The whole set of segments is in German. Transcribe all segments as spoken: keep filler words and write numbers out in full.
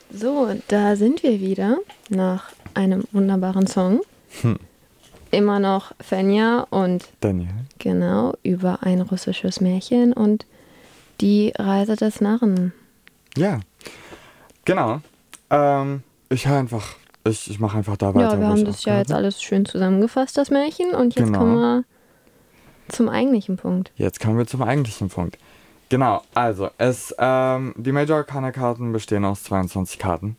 So, da sind wir wieder nach einem wunderbaren Song. Hm. Immer noch Fenja und Daniel. genau über ein russisches Märchen und die Reise des Narren. Ja, genau. Ähm, ich höre einfach, ich, ich mache einfach da weiter. Ja, wir wo haben ich das ja jetzt aufgehört habe. alles schön zusammengefasst, das Märchen, und jetzt Genau. kommen wir zum eigentlichen Punkt. Jetzt kommen wir zum eigentlichen Punkt. Genau, also es, ähm, die Major Arcana Karten bestehen aus zweiundzwanzig Karten.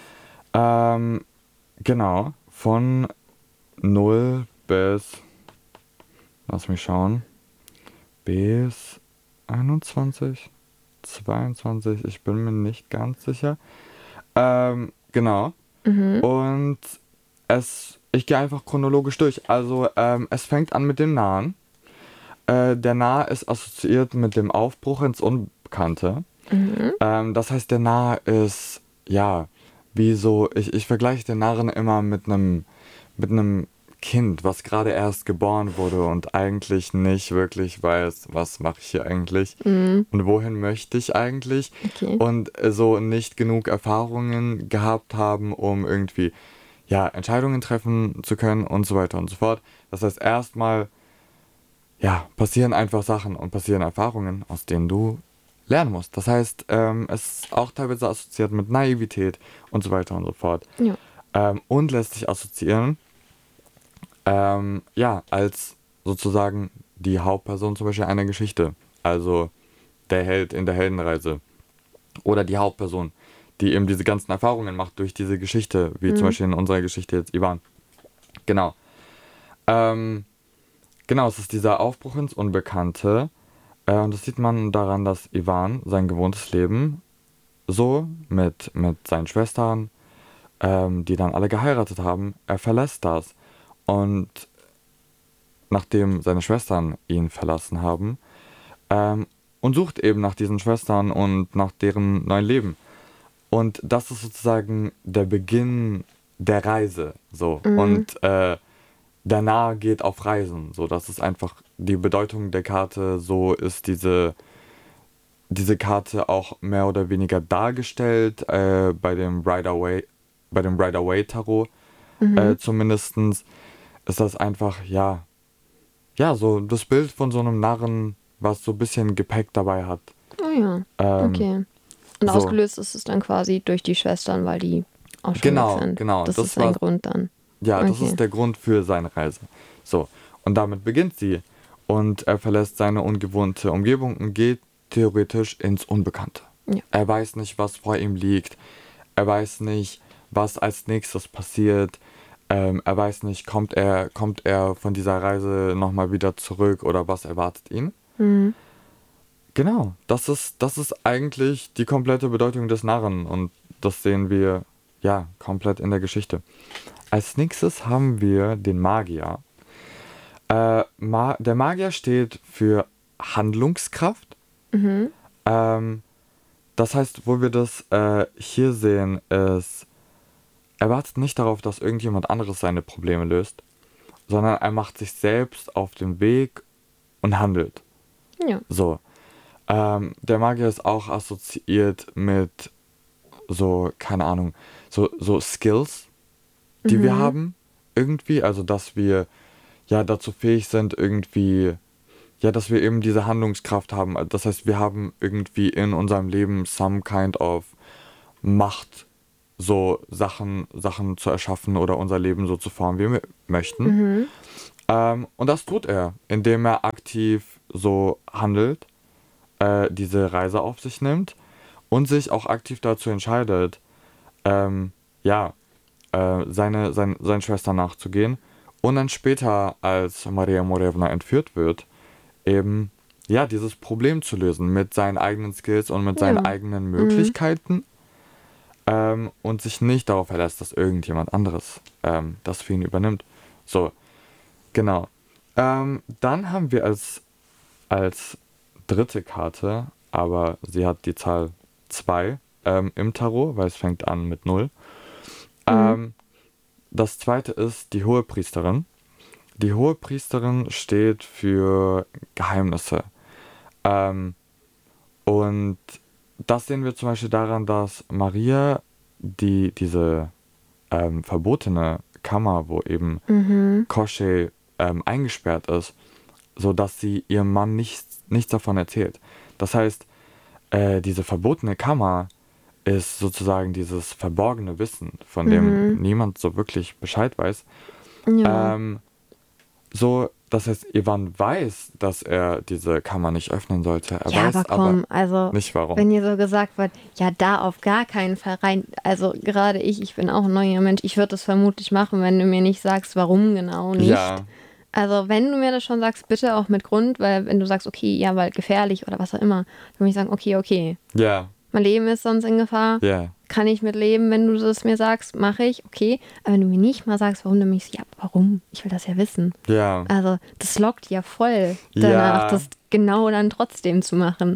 Ähm, genau, von null bis, lass mich schauen, bis einundzwanzig, zweiundzwanzig, ich bin mir nicht ganz sicher. Ähm, genau. Mhm. Und es, ich gehe einfach chronologisch durch. Also ähm, es fängt an mit dem Nahen. Äh, der Nah ist assoziiert mit dem Aufbruch ins Unbekannte. Mhm. Ähm, das heißt, der Nah ist, ja, wie so, ich, ich vergleiche den Narren immer mit einem mit einem Kind, was gerade erst geboren wurde und eigentlich nicht wirklich weiß, was mache ich hier eigentlich Mhm. und wohin möchte ich eigentlich, Okay. und äh, so nicht genug Erfahrungen gehabt haben, um irgendwie ja, Entscheidungen treffen zu können und so weiter und so fort. Das heißt, erstmal ja, passieren einfach Sachen und passieren Erfahrungen, aus denen du lernen musst. Das heißt, ähm, es ist auch teilweise assoziiert mit Naivität und so weiter und so fort. Ja. Ähm, und lässt sich assoziieren, ähm, ja, als sozusagen die Hauptperson zum Beispiel einer Geschichte. Also der Held in der Heldenreise. Oder die Hauptperson, die eben diese ganzen Erfahrungen macht durch diese Geschichte, wie zum Mhm. Beispiel in unserer Geschichte jetzt Ivan. Genau. Ähm, genau, es ist dieser Aufbruch ins Unbekannte. Äh, und das sieht man daran, dass Ivan sein gewohntes Leben so mit, mit seinen Schwestern, ähm, die dann alle geheiratet haben, er verlässt das. Und nachdem seine Schwestern ihn verlassen haben, ähm, und sucht eben nach diesen Schwestern und nach deren neuen Leben. Und das ist sozusagen der Beginn der Reise. So. Mhm. Und äh, der Narr geht auf Reisen. So, das ist einfach die Bedeutung der Karte. So ist diese, diese Karte auch mehr oder weniger dargestellt äh, bei dem Rider-Waite, bei dem Rider-Waite-Tarot. Äh, Mhm. zumindestens ist das einfach, ja, ja, so das Bild von so einem Narren, was so ein bisschen Gepäck dabei hat. Oh ja. Ähm, Okay. Und so, ausgelöst ist es dann quasi durch die Schwestern, weil die auch schon weg genau, sind. genau. Das Das ist ein war, Grund dann. ja, das Okay. ist der Grund für seine Reise. So, und damit beginnt sie. Und er verlässt seine ungewohnte Umgebung und geht theoretisch ins Unbekannte. Ja. Er weiß nicht, was vor ihm liegt. Er weiß nicht, was als nächstes passiert. Ähm, er weiß nicht, kommt er, kommt er von dieser Reise nochmal wieder zurück oder was erwartet ihn. Mhm. Genau, das ist, das ist eigentlich die komplette Bedeutung des Narren, und das sehen wir ja komplett in der Geschichte. Als nächstes haben wir den Magier. Äh, Ma der Magier steht für Handlungskraft. Mhm. Ähm, das heißt, wo wir das äh, hier sehen, ist, er wartet nicht darauf, dass irgendjemand anderes seine Probleme löst, sondern er macht sich selbst auf den Weg und handelt. Ja. So. Ähm, der Magier ist auch assoziiert mit so, keine Ahnung, so, so Skills, die wir Mhm. haben. Irgendwie, also dass wir ja dazu fähig sind, irgendwie, ja, dass wir eben diese Handlungskraft haben. Das heißt, wir haben irgendwie in unserem Leben some kind of Macht, so Sachen, Sachen zu erschaffen oder unser Leben so zu formen, wie wir möchten. Mhm. Ähm, und das tut er, indem er aktiv so handelt, äh, diese Reise auf sich nimmt und sich auch aktiv dazu entscheidet, ähm, ja, äh, seine, sein, seinen Schwestern nachzugehen. Und dann später, als Maria Morevna entführt wird, eben, ja, dieses Problem zu lösen mit seinen eigenen Skills und mit seinen Ja. eigenen Mhm. Möglichkeiten, ähm, und sich nicht darauf verlässt, dass irgendjemand anderes ähm, das für ihn übernimmt. So, genau. Ähm, dann haben wir als, als dritte Karte, aber sie hat die Zahl zwei ähm, im Tarot, weil es fängt an mit null. Mhm. Ähm, das zweite ist die Hohepriesterin. Die Hohepriesterin steht für Geheimnisse. Ähm, und das sehen wir zum Beispiel daran, dass Maria die, diese ähm, verbotene Kammer, wo eben Mhm. Koschei ähm, eingesperrt ist, sodass sie ihrem Mann nichts, nichts davon erzählt. Das heißt, äh, diese verbotene Kammer ist sozusagen dieses verborgene Wissen, von dem Mhm. niemand so wirklich Bescheid weiß. Ja. Ähm, so, das heißt, Ivan weiß, dass er diese Kammer nicht öffnen sollte. Er Ja, aber weiß aber komm, also nicht warum. wenn ihr so gesagt wird, ja, da auf gar keinen Fall rein. Also gerade ich, ich bin auch ein neuer Mensch. Ich würde das vermutlich machen, wenn du mir nicht sagst, warum genau nicht. Ja, Also wenn du mir das schon sagst, bitte auch mit Grund, weil wenn du sagst, okay, ja, weil gefährlich oder was auch immer, dann würde ich sagen, okay, okay, ja, mein Leben ist sonst in Gefahr, ja, kann ich mit leben, wenn du das mir sagst, mache ich, okay. Aber wenn du mir nicht mal sagst, warum, dann bin ich so, ja, warum? Ich will das ja wissen. ja, Also das lockt ja voll danach, ja, das genau dann trotzdem zu machen.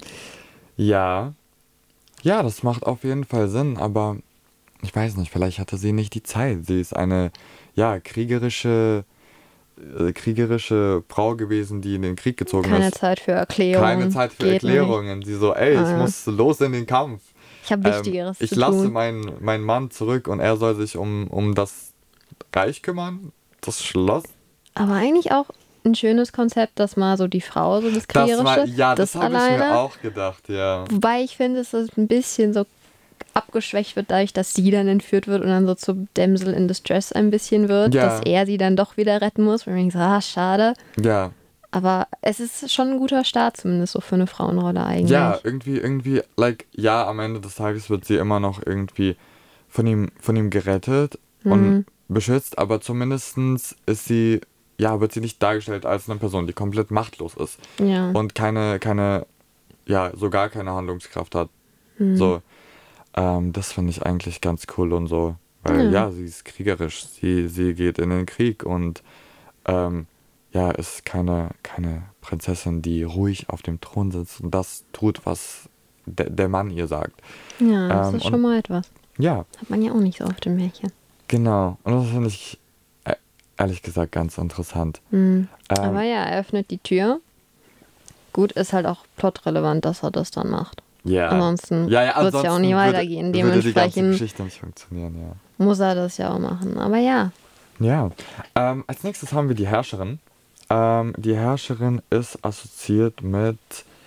ja. Ja, das macht auf jeden Fall Sinn, aber ich weiß nicht, vielleicht hatte sie nicht die Zeit. Sie ist eine, ja, kriegerische, äh, kriegerische Frau gewesen, die in den Krieg gezogen Keine ist. Zeit für Keine Erklärungen. Zeit für Geht nicht. Erklärungen. Sie so, ey, ich Ah, muss los in den Kampf. ich habe Ähm, Wichtigeres ich zu lasse tun. meinen, meinen Mann zurück und er soll sich um, um das Reich kümmern, das Schloss. Aber eigentlich auch ein schönes Konzept, dass mal so die Frau, so das Das war, Kriegerische, ja, das das habe ich mir alleine. auch gedacht, ja. Wobei ich finde, dass es ein bisschen so abgeschwächt wird, dadurch, dass sie dann entführt wird und dann so zur Damsel in Distress ein bisschen wird, dass Ja, er sie dann doch wieder retten muss. Und ich denke so, ah, schade. ja. Aber es ist schon ein guter Start, zumindest so für eine Frauenrolle eigentlich. Ja, irgendwie, irgendwie, like, ja, am Ende des Tages wird sie immer noch irgendwie von ihm, von ihm gerettet und Hm, beschützt, aber zumindestens ist sie, ja, wird sie nicht dargestellt als eine Person, die komplett machtlos ist ja. und keine, keine, ja, so gar keine Handlungskraft hat. Hm, So, ähm, das finde ich eigentlich ganz cool und so, weil ja. ja, sie ist kriegerisch, sie, sie geht in den Krieg und ähm, ja, ist keine, keine Prinzessin, die ruhig auf dem Thron sitzt und das tut, was de der Mann ihr sagt. Ja, das Ähm, ist und schon mal etwas. ja, Hat man ja auch nicht so oft in Märchen. genau. Und das finde ich äh, ehrlich gesagt ganz interessant. Hm. Ähm, Aber ja, er öffnet die Tür. Gut, ist halt auch plotrelevant, dass er das dann macht. ja. Ansonsten Ja, ja, wird es ja auch nicht ansonsten würde, weitergehen. würde die ganze Dementsprechend Geschichte nicht funktionieren, ja. muss er das ja auch machen. Aber ja. Ja. Ähm, als nächstes haben wir die Herrscherin. Ähm, die Herrscherin ist assoziiert mit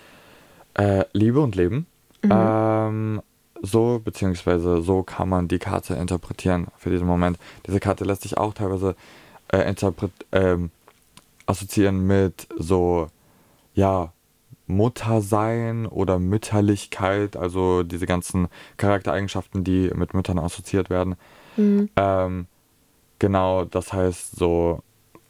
äh, Liebe und Leben. Mhm. Ähm, so, beziehungsweise so kann man die Karte interpretieren für diesen Moment. Diese Karte lässt sich auch teilweise äh, interpret ähm, assoziieren mit so, ja, Muttersein oder Mütterlichkeit, also diese ganzen Charaktereigenschaften, die mit Müttern assoziiert werden. Mhm. Ähm, genau, das heißt so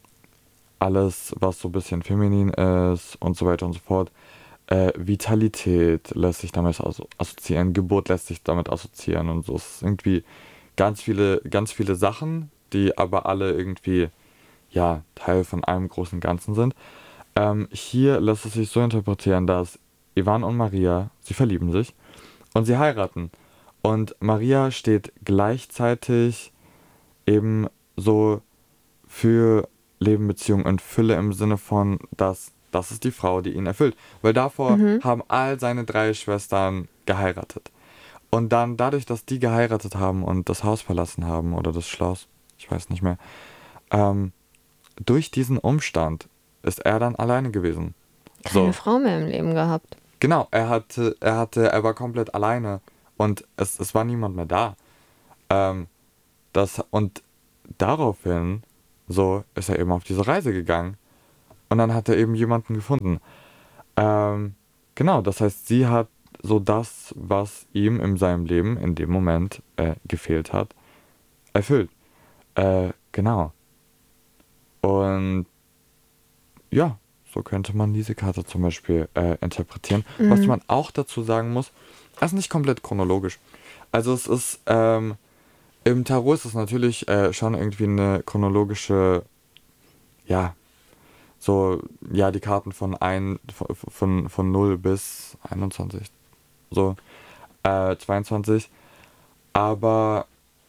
alles, was so ein bisschen feminin ist und so weiter und so fort. Äh, Vitalität lässt sich damit asso- assoziieren, Geburt lässt sich damit assoziieren und so. Es ist irgendwie ganz viele, ganz viele Sachen, die aber alle irgendwie, ja, Teil von einem großen Ganzen sind. Ähm, hier lässt es sich so interpretieren, dass Ivan und Maria, sie verlieben sich und sie heiraten. Und Maria steht gleichzeitig eben so für Leben, Beziehung und Fülle im Sinne von, dass das ist die Frau, die ihn erfüllt. Weil davor Mhm. haben all seine drei Schwestern geheiratet. Und dann dadurch, dass die geheiratet haben und das Haus verlassen haben oder das Schloss, ich weiß nicht mehr, ähm, durch diesen Umstand ist er dann alleine gewesen. Keine So, Frau mehr im Leben gehabt. genau, er hatte, er hatte, er war komplett alleine und es, es war niemand mehr da. Ähm, das, und daraufhin, so, ist er eben auf diese Reise gegangen und dann hat er eben jemanden gefunden. Ähm, genau, das heißt, sie hat so das, was ihm in seinem Leben in dem Moment äh, gefehlt hat, erfüllt. Äh, genau. Und ja, so könnte man diese Karte zum Beispiel äh, interpretieren. Was Mhm. man auch dazu sagen muss, es ist nicht komplett chronologisch. Also es ist, ähm, im Tarot ist es natürlich äh, schon irgendwie eine chronologische, ja, so, ja, die Karten von, ein, von, von, von null bis einundzwanzig, so, äh, zweiundzwanzig. Aber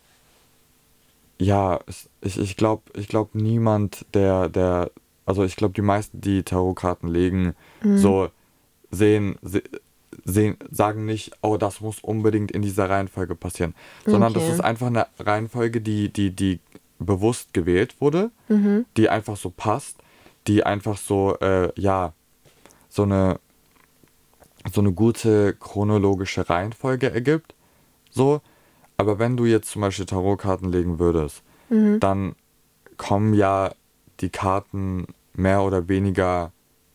ja, es, ich, ich glaube ich glaub niemand, der, der, also ich glaube die meisten, die Tarotkarten legen, Mhm. so sehen, se, sehen, sagen nicht, oh, das muss unbedingt in dieser Reihenfolge passieren. Sondern das Okay. ist einfach eine Reihenfolge, die, die, die bewusst gewählt wurde, Mhm. die einfach so passt, die einfach so, äh, ja, so eine, so eine gute chronologische Reihenfolge ergibt. So. Aber wenn du jetzt zum Beispiel Tarotkarten legen würdest, Mhm. dann kommen ja die Karten mehr oder weniger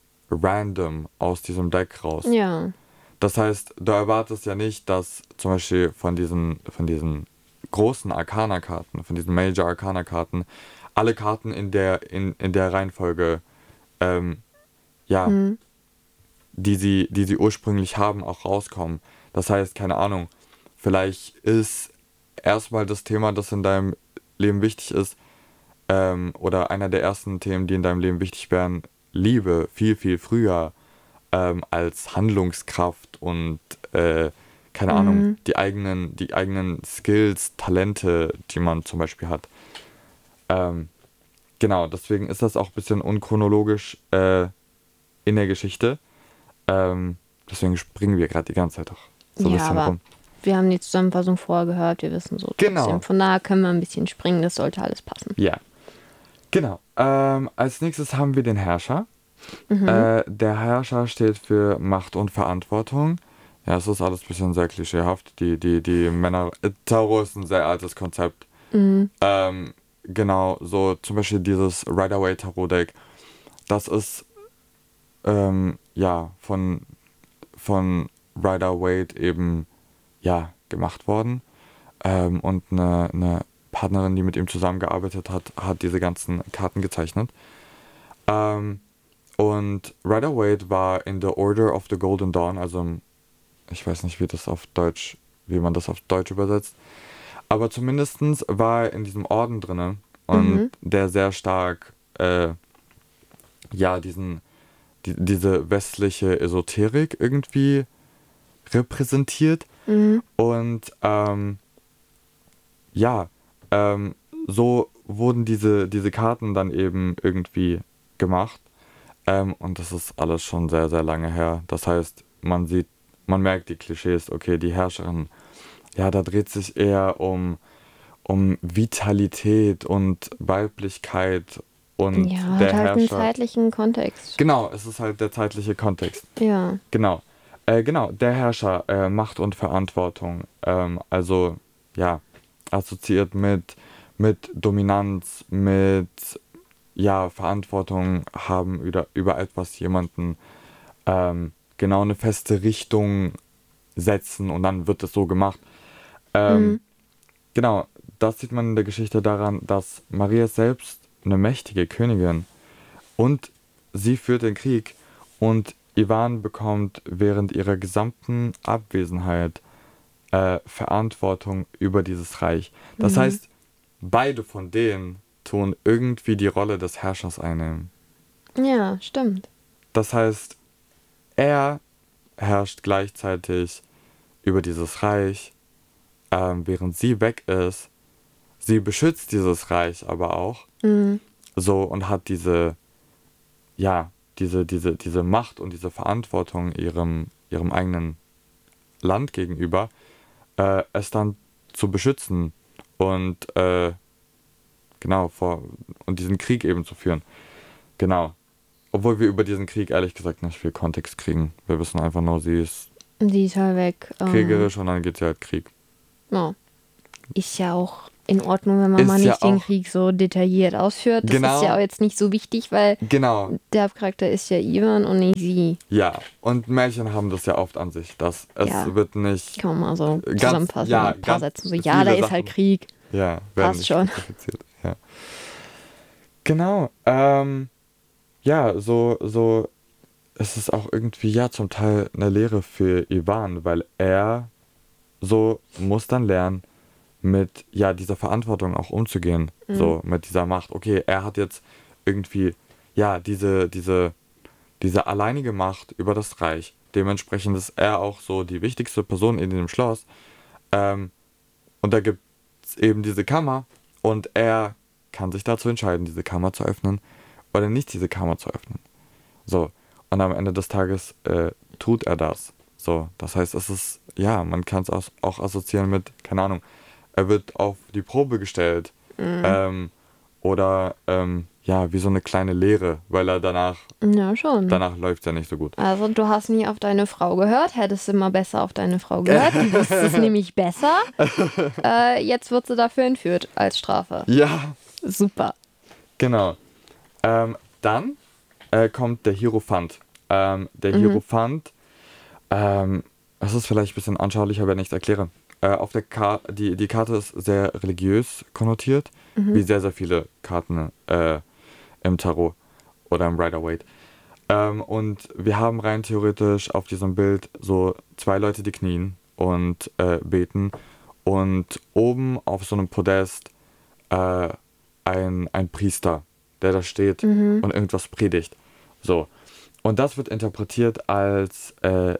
random aus diesem Deck raus. Ja. Das heißt, du erwartest ja nicht, dass zum Beispiel von diesen, von diesen großen Arcana-Karten, von diesen Major Arcana-Karten, alle Karten in der, in, in der Reihenfolge, ähm, ja, Mhm. die sie, die sie ursprünglich haben, auch rauskommen. Das heißt, keine Ahnung, vielleicht ist erstmal das Thema, das in deinem Leben wichtig ist, ähm, oder einer der ersten Themen, die in deinem Leben wichtig wären, Liebe, viel, viel früher ähm, als Handlungskraft und äh, keine Ahnung, Mhm. die eigenen, die eigenen Skills, Talente, die man zum Beispiel hat. Ähm, genau, deswegen ist das auch ein bisschen unchronologisch äh, in der Geschichte. Ähm, deswegen springen wir gerade die ganze Zeit auch so ein Ja, bisschen aber rum. wir haben die Zusammenfassung vorher gehört, wir wissen so trotzdem. Genau, Von daher können wir ein bisschen springen, das sollte alles passen. ja. Genau. Ähm, als nächstes haben wir den Herrscher. Mhm. Äh, der Herrscher steht für Macht und Verantwortung. Ja, es ist alles ein bisschen sehr klischeehaft. Die, die, die Männer. Äh, Tarot ist ein sehr altes Konzept. Mhm. Ähm, genau, so zum Beispiel dieses Rider-Waite-Tarot-Deck. Das ist, ähm, ja, von, von Rider-Waite eben, ja, gemacht worden. Ähm, und eine, eine Partnerin, die mit ihm zusammengearbeitet hat, hat diese ganzen Karten gezeichnet. Ähm, und Rider-Waite war in the Order of the Golden Dawn, also im- ich weiß nicht, wie das auf Deutsch, wie man das auf Deutsch übersetzt. Aber zumindestens war er in diesem Orden drinne und Mhm. der sehr stark, äh, ja, diesen, die, diese westliche Esoterik irgendwie repräsentiert. Mhm. Und ähm, ja, ähm, so wurden diese, diese Karten dann eben irgendwie gemacht. Ähm, und das ist alles schon sehr, sehr lange her. Das heißt, man sieht, man merkt die Klischees, okay, die Herrscherin, ja, da dreht sich eher um, um Vitalität und Weiblichkeit und Ja, hat der halt einen Herrscher. zeitlichen Kontext. Genau, es ist halt der zeitliche Kontext. Ja. Genau. Äh, genau, der Herrscher, äh, Macht und Verantwortung. Ähm, also, ja, assoziiert mit, mit Dominanz, mit, ja, Verantwortung haben über, über etwas jemanden, ähm, genau eine feste Richtung setzen und dann wird es so gemacht. Ähm, Mhm. genau, das sieht man in der Geschichte daran, dass Maria ist selbst eine mächtige Königin und sie führt den Krieg und Ivan bekommt während ihrer gesamten Abwesenheit äh, Verantwortung über dieses Reich. Das Mhm. heißt, beide von denen tun irgendwie die Rolle des Herrschers einnehmen. Ja, stimmt. Das heißt, er herrscht gleichzeitig über dieses Reich, ähm, während sie weg ist. Sie beschützt dieses Reich aber auch Mhm. so und hat diese, ja, diese, diese, diese Macht und diese Verantwortung ihrem, ihrem eigenen Land gegenüber, äh, es dann zu beschützen und äh, genau vor und diesen Krieg eben zu führen. Genau. Obwohl wir über diesen Krieg ehrlich gesagt nicht viel Kontext kriegen. Wir wissen einfach nur, sie ist Die ist halt weg. Ähm, kriegerisch und dann geht sie halt Krieg. ja. Ist ja auch in Ordnung, wenn man mal Ist ja nicht den auch, Krieg so detailliert ausführt. Das ist ja genau, auch jetzt nicht so wichtig, weil genau, der Hauptcharakter ist ja Ivan und nicht sie. ja. Und Märchen haben das ja oft an sich, dass es Ja, wird nicht kann man mal so ganz, zusammenfassen in ja, ein paar ganz Sätzen. So, ja, da viele ist halt Sachen, Krieg. ja, werden Passt nicht schon. spezifiziert. Ja. Genau, ähm, ja, so, so ist es auch irgendwie, ja, zum Teil eine Lehre für Ivan, weil er so muss dann lernen, mit, ja, dieser Verantwortung auch umzugehen, Mhm. so, mit dieser Macht. Okay, er hat jetzt irgendwie, ja, diese, diese, diese alleinige Macht über das Reich. Dementsprechend ist er auch so die wichtigste Person in dem Schloss. Ähm, und da gibt es eben diese Kammer und er kann sich dazu entscheiden, diese Kammer zu öffnen oder nicht diese Kammer zu öffnen. So, und am Ende des Tages äh, tut er das. So, das heißt, es ist, ja, man kann es auch, auch assoziieren mit, keine Ahnung, er wird auf die Probe gestellt. Mhm. Ähm, oder, ähm, ja, wie so eine kleine Lehre, weil er danach, Ja, schon. danach läuft es ja nicht so gut. Also du hast nie auf deine Frau gehört, hättest immer besser auf deine Frau gehört. Die wusste es nämlich besser. Äh, jetzt wird sie dafür entführt als Strafe. Ja, Super. genau. Ähm, dann äh, kommt der Hierophant. Ähm, der Mhm. Hierophant, ähm, das ist vielleicht ein bisschen anschaulicher, wenn ich es erkläre. Äh, auf der Ka- die, die Karte ist sehr religiös konnotiert, wie sehr, sehr viele Karten äh, im Tarot oder im Rider-Waite. Ähm, und wir haben rein theoretisch auf diesem Bild so zwei Leute, die knien und äh, beten. Und oben auf so einem Podest äh, ein, ein Priester, der da steht Mhm. und irgendwas predigt. So. Und das wird interpretiert als, äh,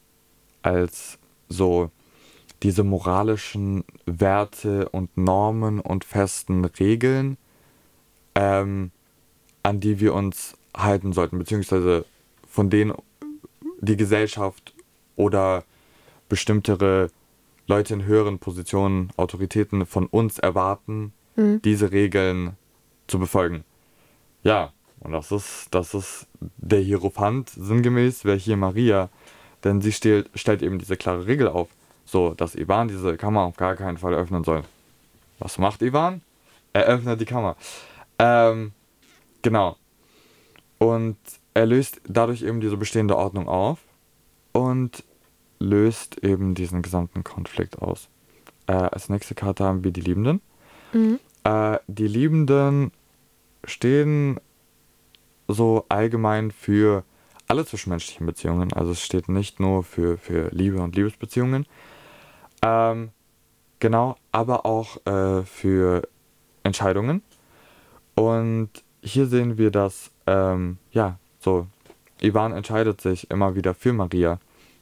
als so diese moralischen Werte und Normen und festen Regeln, ähm, an die wir uns halten sollten, beziehungsweise von denen die Gesellschaft oder bestimmtere Leute in höheren Positionen, Autoritäten von uns erwarten, Mhm. diese Regeln zu befolgen. Ja, und das ist, das ist der Hierophant, sinngemäß wäre hier Maria, denn sie stellt, stellt eben diese klare Regel auf, so dass Ivan diese Kammer auf gar keinen Fall öffnen soll. Was macht Ivan? Er öffnet die Kammer. Ähm, genau. Und er löst dadurch eben diese bestehende Ordnung auf und löst eben diesen gesamten Konflikt aus. Äh, als nächste Karte haben wir die Liebenden. Mhm. Äh, die Liebenden stehen so allgemein für alle zwischenmenschlichen Beziehungen. Also es steht nicht nur für, für Liebe und Liebesbeziehungen. Ähm, genau, aber auch äh, für Entscheidungen. Und hier sehen wir, dass, ähm, ja, so, Ivan entscheidet sich immer wieder für Maria.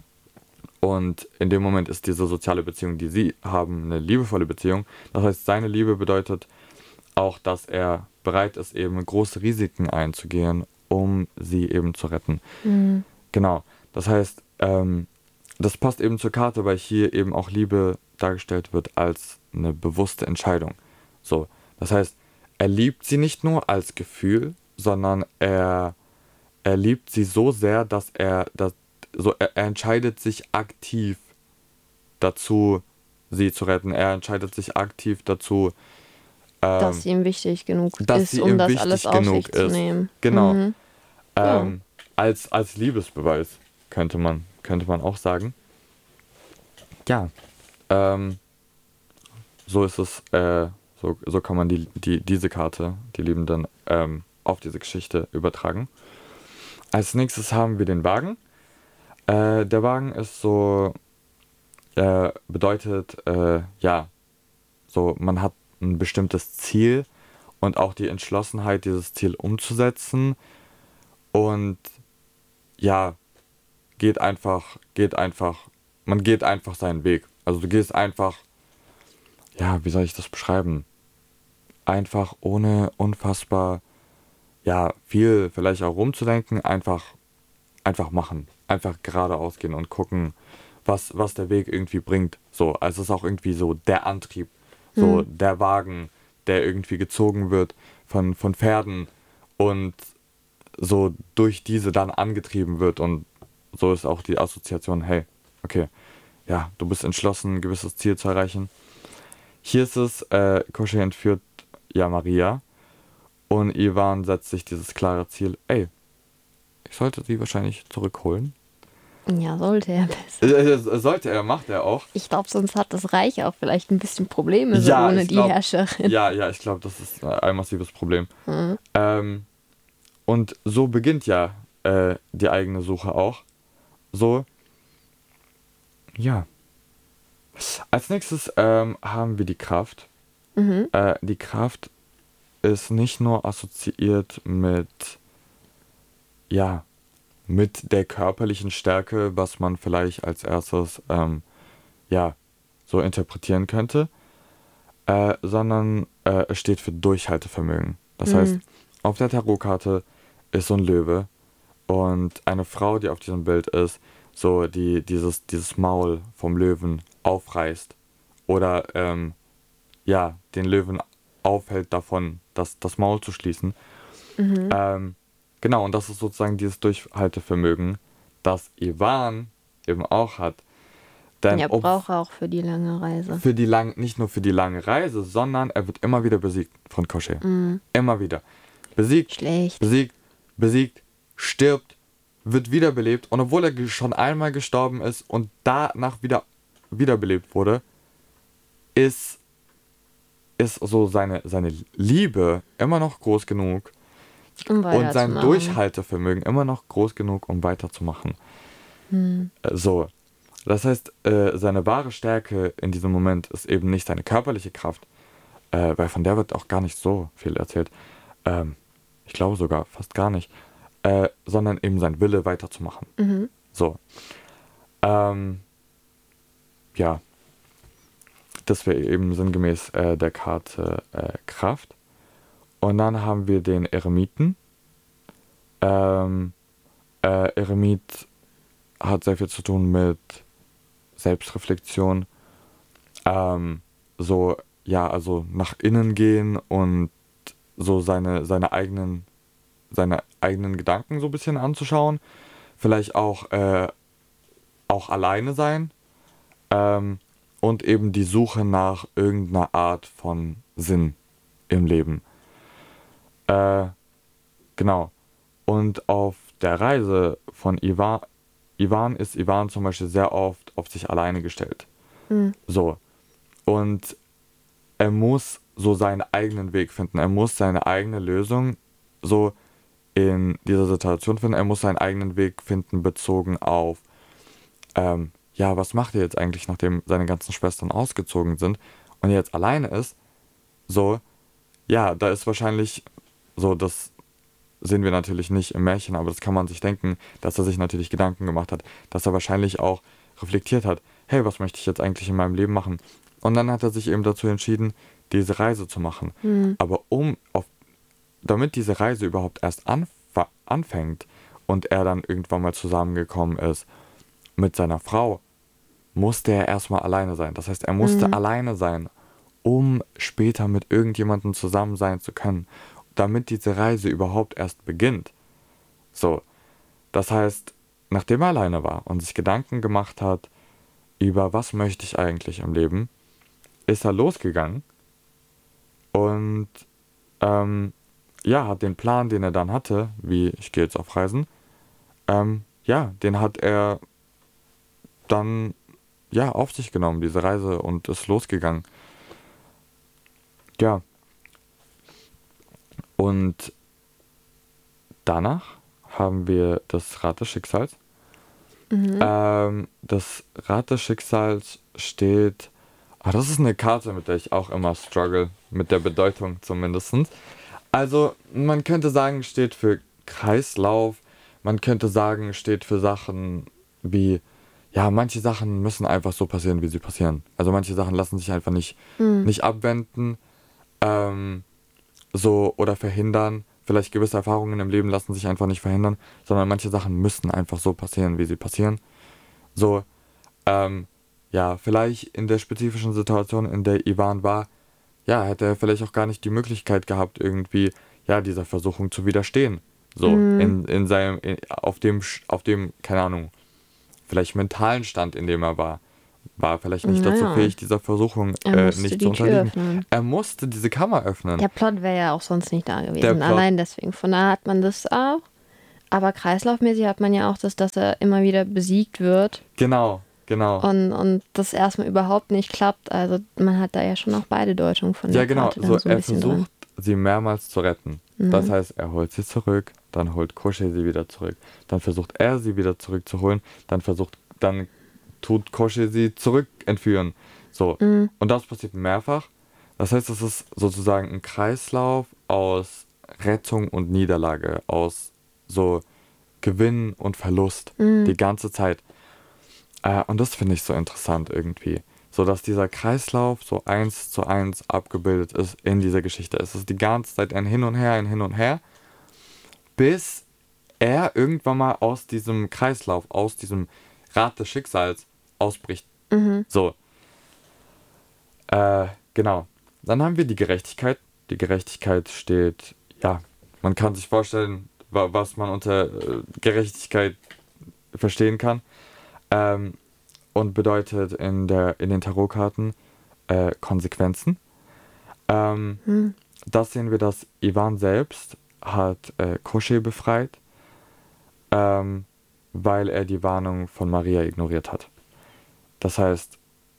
Und in dem Moment ist diese soziale Beziehung, die sie haben, eine liebevolle Beziehung. Das heißt, seine Liebe bedeutet auch, dass er bereit ist, eben große Risiken einzugehen, um sie eben zu retten. Mhm. Genau. Das heißt, ähm, das passt eben zur Karte, weil hier eben auch Liebe dargestellt wird als eine bewusste Entscheidung. So. Das heißt, er liebt sie nicht nur als Gefühl, sondern er, er liebt sie so sehr, dass er, dass, so, er, er entscheidet sich aktiv dazu, sie zu retten. Er entscheidet sich aktiv dazu, ähm, Dass ihm wichtig genug dass ist, sie um ihm das wichtig alles auf genug sich zu ist. nehmen. Genau. Mhm. Ja. Ähm, als, als Liebesbeweis, könnte man, könnte man auch sagen. Ja. Ähm, so ist es, äh, so, so kann man die, die, diese Karte, die Liebenden, ähm, auf diese Geschichte übertragen. Als nächstes haben wir den Wagen. Äh, der Wagen ist so, äh, bedeutet, äh, ja, so man hat ein bestimmtes Ziel und auch die Entschlossenheit, dieses Ziel umzusetzen. Und ja, geht einfach, geht einfach, man geht einfach seinen Weg. Also du gehst einfach, ja, wie soll ich das beschreiben? Einfach ohne unfassbar, ja, viel vielleicht auch rumzudenken, einfach, einfach machen. Einfach geradeaus gehen und gucken, was, was der Weg irgendwie bringt. So, also es ist auch irgendwie so der Antrieb, so Mhm. der Wagen, der irgendwie gezogen wird von, von Pferden und so durch diese dann angetrieben wird, und so ist auch die Assoziation, hey, okay, ja, du bist entschlossen, ein gewisses Ziel zu erreichen. Hier ist es, äh, Koschei entführt ja Maria und Ivan setzt sich dieses klare Ziel, ey, ich sollte sie wahrscheinlich zurückholen. Ja, sollte er besser. Äh, äh, sollte er, macht er auch. Ich glaube, sonst hat das Reich auch vielleicht ein bisschen Probleme so Ja, ohne ich die glaube, Herrscherin. ja, ja, ich glaube, das ist ein massives Problem. Mhm. Ähm, und so beginnt ja äh, die eigene Suche auch. So, ja. Als nächstes ähm, haben wir die Kraft. Mhm. Äh, die Kraft ist nicht nur assoziiert mit, ja, mit der körperlichen Stärke, was man vielleicht als erstes, ähm, ja, so interpretieren könnte, äh, sondern äh, es steht für Durchhaltevermögen. Das heißt, Mhm. auf der Tarotkarte ist so ein Löwe und eine Frau, die auf diesem Bild ist, so die, dieses, dieses Maul vom Löwen aufreißt oder ähm, ja, den Löwen aufhält davon, das, das Maul zu schließen. Mhm. Ähm, genau, und das ist sozusagen dieses Durchhaltevermögen, das Ivan eben auch hat. Denn Ja, ob braucht er auch für die lange Reise. für die lang, nicht nur für die lange Reise, sondern er wird immer wieder besiegt von Koschei. Mhm. Immer wieder. Besiegt, Schlecht. besiegt, besiegt, stirbt, wird wiederbelebt. Und obwohl er ge- schon einmal gestorben ist und danach wieder wiederbelebt wurde, ist, ist so seine, seine Liebe immer noch groß genug Um und sein weiterzumachen. Durchhaltevermögen immer noch groß genug, um weiterzumachen. Hm. Äh, So. Das heißt, äh, seine wahre Stärke in diesem Moment ist eben nicht seine körperliche Kraft, äh, weil von der wird auch gar nicht so viel erzählt. Ähm, ich glaube sogar fast gar nicht. Äh, sondern eben sein Wille weiterzumachen. Mhm. So. Ähm, ja. Das wäre eben sinngemäß äh, der Karte äh, Kraft. Und dann haben wir den Eremiten. Ähm, äh, Eremit hat sehr viel zu tun mit Selbstreflexion. Ähm, so, ja, also nach innen gehen und so seine, seine eigenen, seine eigenen Gedanken so ein bisschen anzuschauen. Vielleicht auch, äh, auch alleine sein. Ähm, und eben die Suche nach irgendeiner Art von Sinn im Leben. Äh, genau. Und auf der Reise von Ivan, Ivan ist Ivan zum Beispiel sehr oft auf sich alleine gestellt. Hm. So. Und er muss so seinen eigenen Weg finden. Er muss seine eigene Lösung so in dieser Situation finden. Er muss seinen eigenen Weg finden, bezogen auf, ähm, ja, was macht er jetzt eigentlich, nachdem seine ganzen Schwestern ausgezogen sind und er jetzt alleine ist? So, ja, da ist wahrscheinlich so, das sehen wir natürlich nicht im Märchen, aber das kann man sich denken, dass er sich natürlich Gedanken gemacht hat, dass er wahrscheinlich auch reflektiert hat, hey, was möchte ich jetzt eigentlich in meinem Leben machen? Und dann hat er sich eben dazu entschieden, diese Reise zu machen. Hm. Aber um auf, damit diese Reise überhaupt erst anfa- anfängt und er dann irgendwann mal zusammengekommen ist mit seiner Frau, musste er erstmal alleine sein. Das heißt, er musste Hm. alleine sein, um später mit irgendjemandem zusammen sein zu können, damit diese Reise überhaupt erst beginnt. So, das heißt, nachdem er alleine war und sich Gedanken gemacht hat, über was möchte ich eigentlich im Leben, ist er losgegangen und ähm, ja, hat den Plan, den er dann hatte, wie ich gehe jetzt auf Reisen, ähm, ja, den hat er dann ja auf sich genommen, diese Reise, und ist losgegangen. Ja, und danach haben wir das Rad des Schicksals. Mhm. Ähm, das Rad des Schicksals steht. Ah, das ist eine Karte, mit der ich auch immer struggle, mit der Bedeutung zumindest. Also, man könnte sagen, steht für Kreislauf. Man könnte sagen, steht für Sachen wie, ja, manche Sachen müssen einfach so passieren, wie sie passieren. Also manche Sachen lassen sich einfach nicht, Hm. nicht abwenden, ähm, so oder verhindern. Vielleicht gewisse Erfahrungen im Leben lassen sich einfach nicht verhindern, sondern manche Sachen müssen einfach so passieren, wie sie passieren. So, ähm, ja, vielleicht in der spezifischen Situation, in der Ivan war, ja, hätte er vielleicht auch gar nicht die Möglichkeit gehabt, irgendwie, ja, dieser Versuchung zu widerstehen. So, Hm. in, in seinem, in, auf dem, Sch- auf dem, keine Ahnung, vielleicht mentalen Stand, in dem er war, war er vielleicht nicht dazu Naja, fähig, dieser Versuchung er äh, musste nicht die zu Tür unterliegen. öffnen. Er musste diese Kammer öffnen. Der Plot wäre ja auch sonst nicht da Der gewesen. Plot, Allein deswegen. Von daher hat man das auch. Aber kreislaufmäßig hat man ja auch das, dass er immer wieder besiegt wird genau, genau. und, und das erstmal überhaupt nicht klappt. Also man hat da ja schon auch beide Deutungen von Ja, der genau, Karte so dann so ein er bisschen versucht, sie mehrmals zu retten. Das Mhm. heißt, er holt sie zurück, dann holt Koschei sie wieder zurück, dann versucht er sie wieder zurückzuholen, dann versucht, dann tut Koschei sie zurück entführen. So, drin. und das passiert mehrfach. Das heißt, es ist sozusagen ein Kreislauf aus Rettung und Niederlage, aus so Gewinn und Verlust Mhm. die ganze Zeit. Äh, und das finde ich so interessant irgendwie. So dass dieser Kreislauf so eins zu eins abgebildet ist in dieser Geschichte. Es ist die ganze Zeit ein Hin und Her, ein Hin und Her, bis er irgendwann mal aus diesem Kreislauf, aus diesem Rad des Schicksals ausbricht. Mhm. So. Äh, genau. Dann haben wir die Gerechtigkeit. Die Gerechtigkeit steht, ja, man kann sich vorstellen, wa- was man unter äh, Gerechtigkeit verstehen kann. Ähm, und bedeutet in, der, in den Tarotkarten äh, Konsequenzen. Ähm, Hm. das sehen wir, dass Ivan selbst hat äh, Koschei befreit, ähm, weil er die Warnung von Maria ignoriert hat. Das heißt,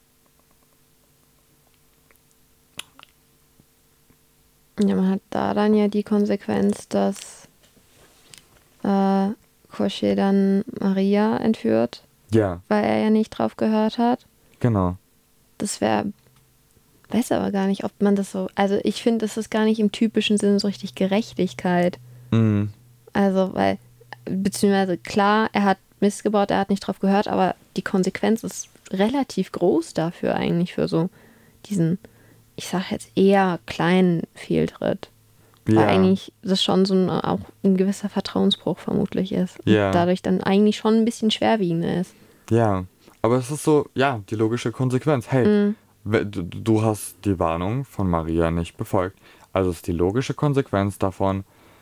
Ja, man hat da dann ja die Konsequenz, dass äh, Koschei dann Maria entführt, ja, weil er ja nicht drauf gehört hat. genau. Das wäre, weiß aber gar nicht, ob man das so, also ich finde, das ist gar nicht im typischen Sinne so richtig Gerechtigkeit. Mhm. Also, weil, beziehungsweise klar, er hat Mist gebaut, er hat nicht drauf gehört, aber die Konsequenz ist relativ groß dafür eigentlich für so diesen, ich sag jetzt eher kleinen Fehltritt. Weil Ja, eigentlich das schon so ein, auch ein gewisser Vertrauensbruch vermutlich ist. Und Ja. dadurch dann eigentlich schon ein bisschen schwerwiegender ist. ja. Aber es ist so, ja, die logische Konsequenz. Hey, Mhm. we- du, du hast die Warnung von Maria nicht befolgt. Also ist die logische Konsequenz davon,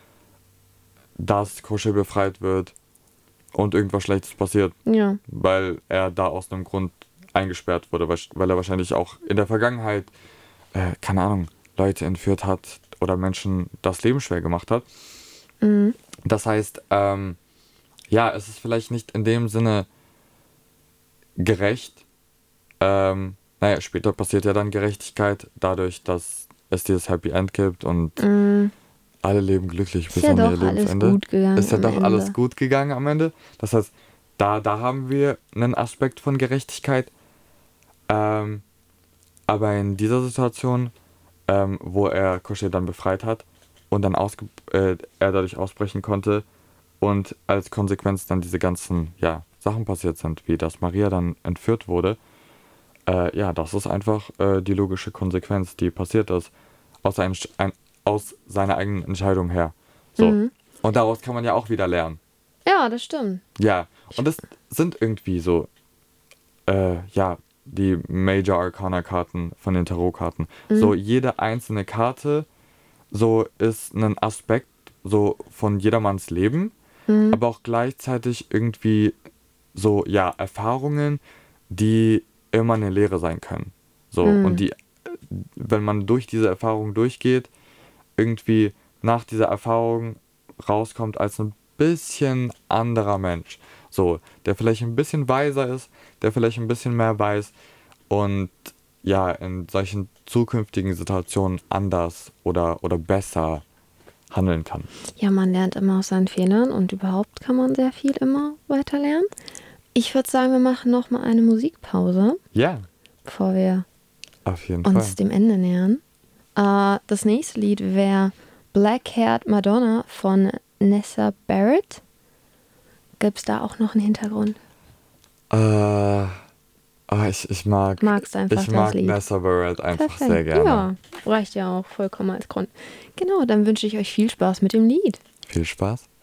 dass Koschei befreit wird und irgendwas Schlechtes passiert, Ja. weil er da aus einem Grund eingesperrt wurde, weil weil er wahrscheinlich auch in der Vergangenheit, äh, keine Ahnung, Leute entführt hat oder Menschen das Leben schwer gemacht hat. Mhm. Das heißt, ähm, ja, es ist vielleicht nicht in dem Sinne gerecht. Ähm, naja, später passiert ja dann Gerechtigkeit dadurch, dass es dieses Happy End gibt und Mhm. alle leben glücklich Ist bis ja an ihr doch alles Lebensende. gut gegangen Ist ja am doch Ende. alles gut gegangen am Ende. Das heißt, da, da haben wir einen Aspekt von Gerechtigkeit. Ähm, aber in dieser Situation, ähm, wo er Koschei dann befreit hat und dann ausge äh, er dadurch ausbrechen konnte und als Konsequenz dann diese ganzen ja, Sachen passiert sind, wie dass Maria dann entführt wurde, äh, ja, das ist einfach äh, die logische Konsequenz, die passiert ist, aus, ein, ein, aus seiner eigenen Entscheidung her. So. Mhm. Und daraus kann man ja auch wieder lernen. Ja, das stimmt. Ja, und das sind irgendwie so, äh, ja, die Major Arcana Karten von den Tarotkarten. Mhm. So jede einzelne Karte so ist ein Aspekt so von jedermanns Leben, Mhm. aber auch gleichzeitig irgendwie so, ja, Erfahrungen, die immer eine Lehre sein können. So, Mhm. und die, wenn man durch diese Erfahrung durchgeht, irgendwie nach dieser Erfahrung rauskommt als ein bisschen anderer Mensch. So, der vielleicht ein bisschen weiser ist, der vielleicht ein bisschen mehr weiß und ja, in solchen zukünftigen Situationen anders oder, oder besser handeln kann. Ja, man lernt immer aus seinen Fehlern und überhaupt kann man sehr viel immer weiter lernen. Ich würde sagen, wir machen noch mal eine Musikpause, Ja, bevor wir auf jeden uns Fall. dem Ende nähern. Äh, das nächste Lied wäre Black Haired Madonna von Nessa Barrett. Gibt es da auch noch einen Hintergrund? Äh, ah, ich, ich mag, Magst einfach ich das mag Lied? Nessa Barrett einfach Perfekt. sehr gerne. Ja, reicht ja auch vollkommen als Grund. Genau, dann wünsche ich euch viel Spaß mit dem Lied. Viel Spaß.